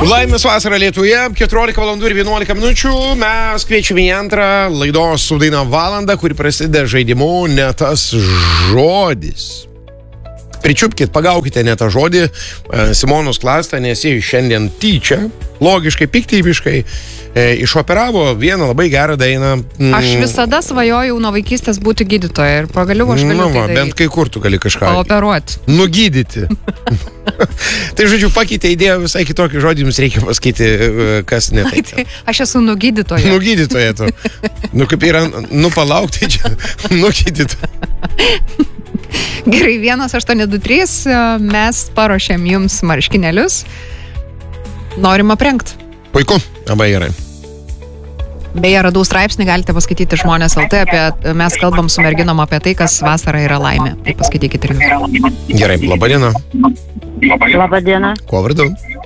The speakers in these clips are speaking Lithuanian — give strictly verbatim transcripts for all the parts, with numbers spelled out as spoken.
Laimės vasara Lietuvoje, keturiolika valandų ir vienuolika minučių. Mes kviečiame į antrą laidos su daina valandą, kuri prasideda žaidimu Ne tas žodis. Pričiupkit, pagaukite ne tą žodį Simonos klastą, nes jie šiandien tyčia, logiškai, piktybiškai e, išoperavo vieną labai gerą dainą. Mm. Aš visada svajojau nuo vaikystės būti gydytoja ir pagaliau aš galiu nu, tai daryti. Bent kai kur tu gali kažką operuoti. Nugydyti. Tai, žodžiu, pakeitė idėją visai kitokį žodį, jums reikia pasakyti, kas ne tai. Tai aš esu nugydytoja. Nugydytoja tu. Nu, kaip yra, nu palauk, tai čia nugydytoja. Gerai, vienas aštuoni du trys, mes paruošėm jums marškinėlius. Norim aprengti. Puiku, labai gerai. Beje, radau straipsnį, galite paskaityti Žmonės L T, apie, mes kalbam su merginom apie tai, kas vasara yra laimė. Tai paskaitykite ir jūs. Gerai, laba diena. Labą dieną. Kuo vardu?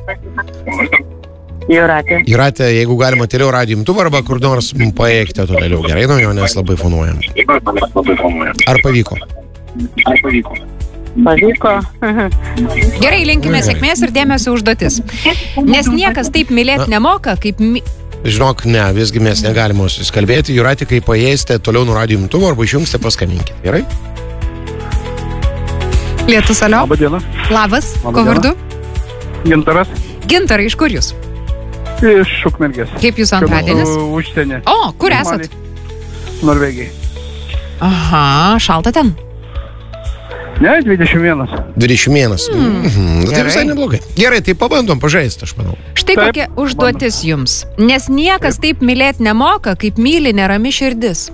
Jūratė. Jūratė, jeigu galima toliau radijo imtuvą arba kur nors paėkite toliau. Gerai, nuo jo, nes labai fonuojam. Ar pavyko? Ar pavyko? Pavyko. Gerai, linkime sėkmės ir dėmesio užduotis. Nes niekas taip mylėti nemoka, kaip... Mi... Žinok, ne, visgi mes negalime susikalbėti. Jūratė, kai paėsite toliau nuo radijo imtuvo arba išjungsite, paskambinkite. Gerai? Lietus, alio. Labą dieną. Labas, Labą ko vardu? Gintaras. Gintarai, iš kur jūs? Iš Ukmergės. Kaip jūsų antradienis? Užsienį. O, kur esat? Norvegijai. Aha, šalta ten? Ne, dvidešimt vienas. dvidešimt vienas. Mm, mhm. Tai gerai. visai neblogai. Gerai, tai pabandom pažaisti, aš manau. Štai Taip, kokia užduotis jums. Nes niekas taip mylėti nemoka, kaip myli nerami širdis.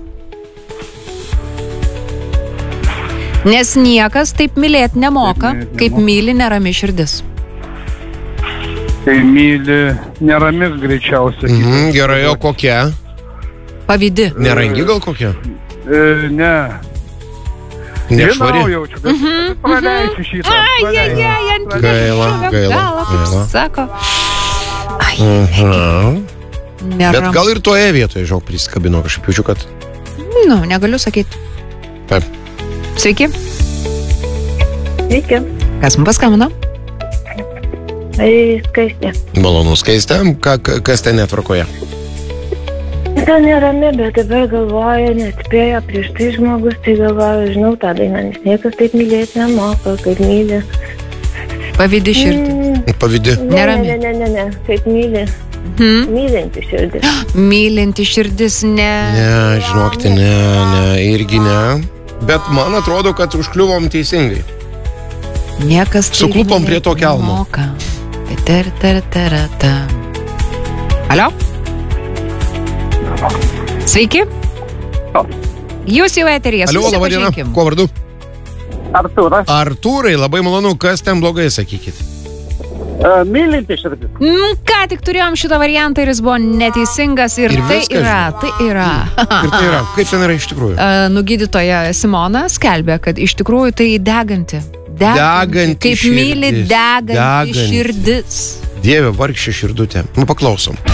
Nes niekas taip mylėti nemoka, Taip mylėt kaip nemoka. myli nerami širdis. Tai myli neramis greičiausiai. Mhm, gerai, o kokia? Pavydi. Nerangi gal kokia? E, ne. Nešvari? Žinau, jaučiu, kad Mhm, praleisiu šitą. Ai, ai, ai, ant Gaila, liežuvio gaila, galo, kaip gaila. sako. Ai, Mhm. Bet neram. gal ir toje vietoje, žinok, prisikabino kažkaip jaučiu, kad... Nu, negaliu sakyti. Taip. Sveiki. Sveiki. Kas mums paskambino? Tai skaistė. Malonu, skaistė. Ka, ka, kas ten netvarkoje? Ten nerami, bet dabar galvoju, nespėjo prieš tai žmogus, tai galvoju, žinau tą dainą, nes niekas taip mylėti nemoka, kaip myli. Pavydi širdį. Mm, Pavidi. ne, Nerami. Ne, ne, ne, ne, kaip myli. Hmm? Mylinti širdis. Mylinti širdis, ne. Ne, žinokite, ne, ne, irgi ne. Bet man atrodo, kad užkliuvom teisingai. Niekas taip Suklupom prie to mylėti kelmo. nemoka. Ter, ter, ter, ter. Alio? Sveiki. Jūs jau eteryje. Alio, laba diena. Susipažinkim. Kuo vardu? Artūras. Artūrai, labai malonu, kas ten blogai, sakykit. Uh, mylinti širdis. Mm, ką tik turėjom šitą variantą ir jis buvo neteisingas ir, Ir tai viskas, yra, tai yra. Ir tai yra, kaip ten yra iš tikrųjų? Uh, Nugydytoja Simona skelbė, kad iš tikrųjų tai deganti. Deganti Kaip myli širdis. deganti Deganti. širdis. Dieve, vargšė širdutė. Nu, paklausom.